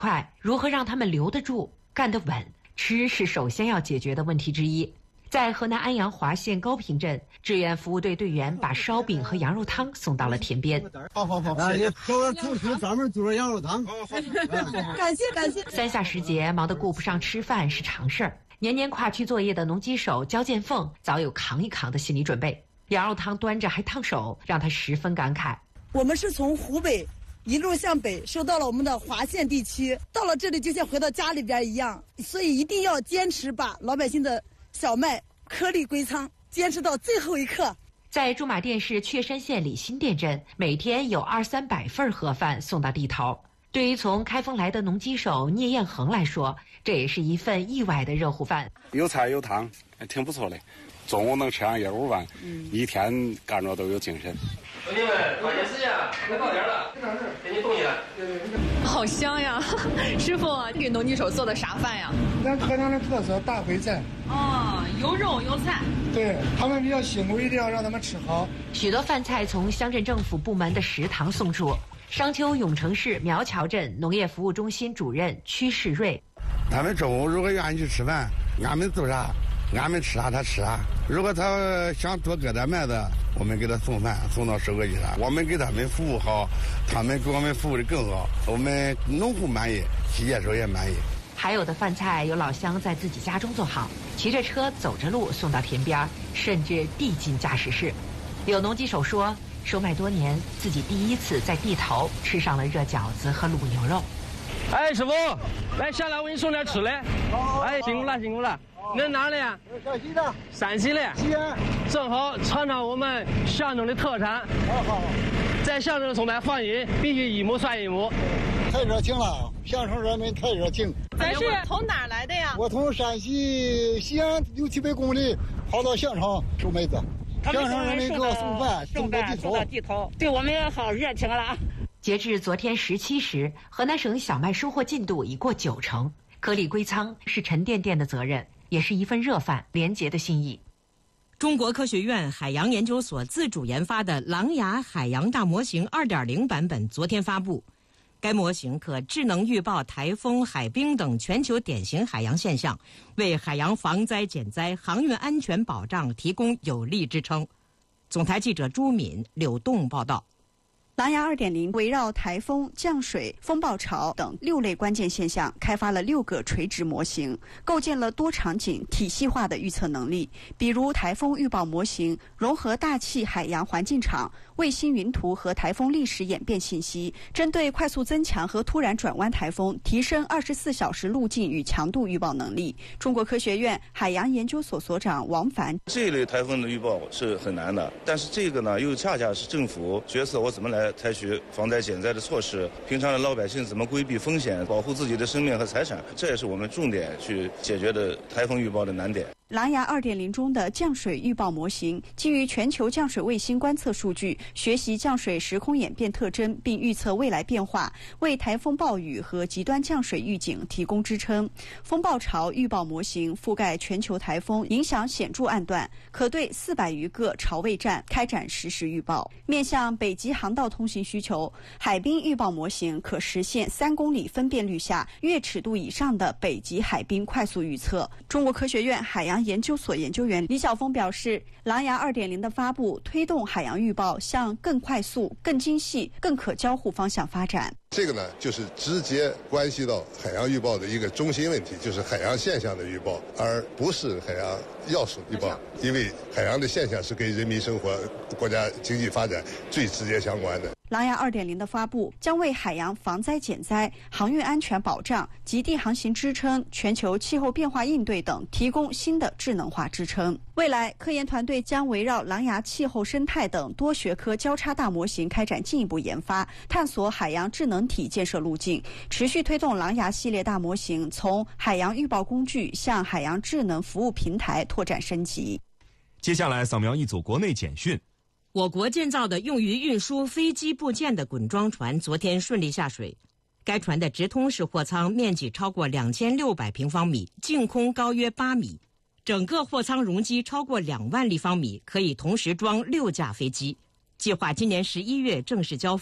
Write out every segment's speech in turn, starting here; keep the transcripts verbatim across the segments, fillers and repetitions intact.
快，如何让他们留得住、干得稳？吃是首先要解决的问题之一。在河南安阳华县高坪镇，志愿服务队队员把烧饼和羊肉汤送到了田边。 好好好，谢谢。都是厨师专门做羊肉汤。 感谢感谢。 三下时节，忙得顾不上吃饭是常事儿。年年跨区作业的农机手焦建凤早有扛一扛的心理准备。羊肉汤端着还烫手，让他十分感慨。 我们是从湖北一路向北收到了我们的华县地区，到了这里就像回到家里边一样，所以一定要坚持把老百姓的小麦颗粒归仓，坚持到最后一刻。 在驻马店市确山县李新店镇，每天有二三百份盒饭送到地头。对于从开封来的农机手聂彦恒来说，这也是一份意外的热乎饭。 有菜有汤，挺不错的。中午能吃上一碗饭，嗯、一天干着都有精神。 兄弟们，抓紧时间，快到点了，给你动起来。 好香呀！师傅，给农机手做的啥饭呀？ 咱河南的特色大烩菜。 哦，有肉有菜。 对他们比较辛苦，一定要让他们吃好。 许多饭菜从乡镇政府部门的食堂送出。商丘永城市苗桥镇农业服务中心主任屈世瑞： 他们中午如果愿意去吃饭，俺们做啥，俺们吃啥他吃啥。如果他想多割点麦子，我们给他送饭送到收割机上，我们给他们服务好，他们给我们服务的更好，我们农户满意，企业手也满意。 还有的饭菜有老乡在自己家中做好，骑着车走着路送到田边，甚至递进驾驶室。有农机手说，收麦多年，自己第一次在地头吃上了热饺子和卤牛肉。 哎，师傅，来下来，我给你送点吃的。哎，辛苦了，辛苦了。恁哪的呀？ 陕西的。 陕西的。 西安。 正好尝尝我们象征的特产。 好好。 在象征送来放音，必须一亩算一亩。 太热情了，象征人民太热情。 咱是从哪儿来的呀？ 我从陕西西安六七百公里跑到象城收麦子。象征人民给我送饭，送到地头， 送到地头，对我们也好热情了。 截至昨天十七时，河南省小麦收获进度已过九成，颗粒归仓是沉甸甸的责任，也是一份热饭廉洁的心意。 中国科学院海洋研究所自主研发的狼牙海洋大模型 二点零 版本昨天发布。该模型可智能预报台风、海冰等全球典型海洋现象，为海洋防灾减灾、航运安全保障提供有力支撑。总台记者朱敏、柳栋报道。 狼牙 二点零 围绕台风、降水、风暴潮等六类关键现象，开发了六个垂直模型，构建了多场景体系化的预测能力。比如台风预报模型融合大气海洋环境场、卫星云图和台风历史演变信息，针对快速增强和突然转弯台风，提升二十四小时路径与强度预报能力。中国科学院海洋研究所所长王凡： 这一类台风的预报是很难的，但是这个呢，又恰恰是政府决策我怎么来采取防灾减灾的措施，平常的老百姓怎么规避风险，保护自己的生命和财产，这也是我们重点去解决的台风预报的难点。 狼牙 二点零 中的降水预报模型，基于全球降水卫星观测数据，学习降水时空演变特征，并预测未来变化，为台风暴雨和极端降水预警提供支撑。风暴潮预报模型覆盖全球台风影响显著暗段，可对四百余个潮位站开展实时预报。面向北极航道通行需求，海冰预报模型可实现三公里分辨率下月尺度以上的北极海冰快速预测。中国科学院海洋研究所研究员李晓峰表示，狼牙 二点零 的发布推动海洋预报向更快速、更精细、更可交互方向发展。 这个呢，就是直接关系到海洋预报的一个中心问题，就是海洋现象的预报，而不是海洋要素预报。因为海洋的现象是跟人民生活、国家经济发展最直接相关的。 狼牙 二点零 的发布将为海洋防灾减灾、航运安全保障、极地航行支撑、全球气候变化应对等提供新的智能化支撑。未来，科研团队将围绕狼牙气候生态等多学科交叉大模型开展进一步研发，探索海洋智能体建设路径，持续推动狼牙系列大模型从海洋预报工具向海洋智能服务平台拓展升级。 接下来扫描一组国内简讯。 我国建造的用于运输飞机部件的滚装船昨天顺利下水。该船的直通式货舱面积超过两千六百平方米，净空高约八米，整个货舱容积超过两万立方米，可以同时装六架飞机。计划今年十一月正式交付，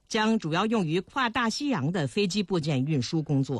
将主要用于跨大西洋的飞机部件运输工作。